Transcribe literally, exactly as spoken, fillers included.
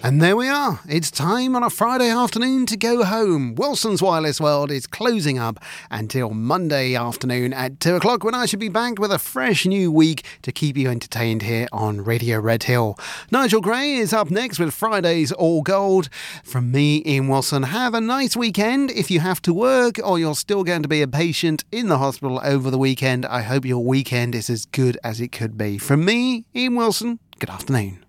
And there we are. It's time on a Friday afternoon to go home. Wilson's Wireless World is closing up until Monday afternoon at two o'clock, when I should be back with a fresh new week to keep you entertained here on Radio Red Hill. Nigel Gray is up next with Friday's All Gold. From me, Ian Wilson, have a nice weekend. If you have to work or you're still going to be a patient in the hospital over the weekend, I hope your weekend is as good as it could be. From me, Ian Wilson, good afternoon.